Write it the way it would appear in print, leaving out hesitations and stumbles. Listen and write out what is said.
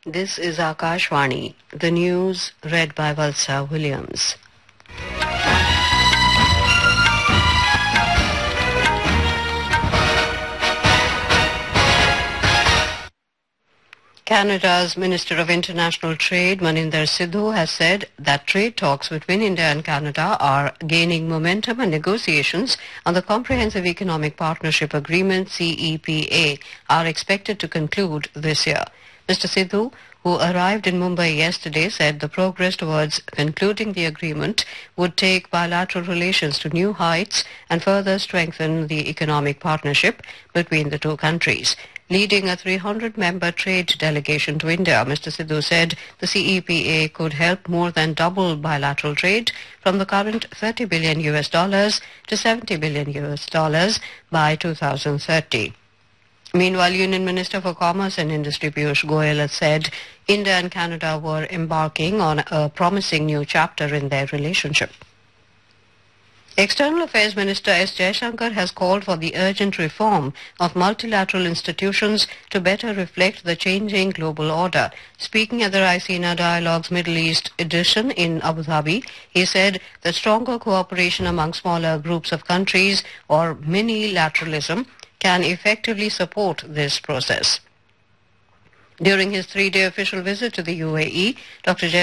This is Akashvani, the news read by Valsa Williams. Canada's Minister of International Trade, Maninder Sidhu, has said that trade talks between India and Canada are gaining momentum and negotiations on the Comprehensive Economic Partnership Agreement, CEPA, are expected to conclude this year. Mr. Sidhu, who arrived in Mumbai yesterday, said the progress towards concluding the agreement would take bilateral relations to new heights and further strengthen the economic partnership between the two countries. Leading a 300-member trade delegation to India, Mr. Sidhu said the CEPA could help more than double bilateral trade from the current $30 billion to $70 billion by 2030. Meanwhile, Union Minister for Commerce and Industry Piyush Goyal has said India and Canada were embarking on a promising new chapter in their relationship. External Affairs Minister S. Jaishankar has called for the urgent reform of multilateral institutions to better reflect the changing global order. Speaking at the Raisina Dialogues Middle East edition in Abu Dhabi, he said that stronger cooperation among smaller groups of countries, or mini-lateralism, can effectively support this process. During his 3-day official visit to the UAE, Dr.